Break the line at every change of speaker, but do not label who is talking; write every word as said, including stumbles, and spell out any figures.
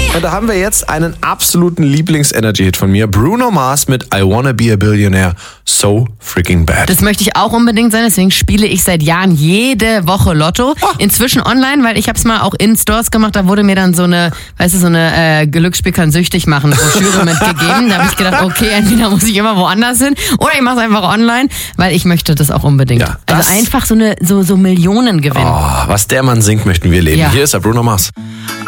Und da haben wir jetzt einen absoluten Lieblings-Energy-Hit von mir. Bruno Mars mit I Wanna Be a Billionaire. So freaking bad.
Das möchte ich auch unbedingt sein, deswegen spiele ich seit Jahren jede Woche Lotto.
Oh.
Inzwischen online, weil ich habe es mal auch in Stores gemacht, da wurde mir dann so eine, weißt du, so eine äh, Glücksspiel kann süchtig machen Broschüre mitgegeben. Da habe ich gedacht, okay, entweder muss ich immer woanders hin oder ich mache es einfach online, weil ich möchte das auch unbedingt.
Ja,
also einfach so eine so, so Millionen gewinnen.
Oh, was der Mann singt, möchten wir leben.
Ja.
Hier ist er, Bruno Mars.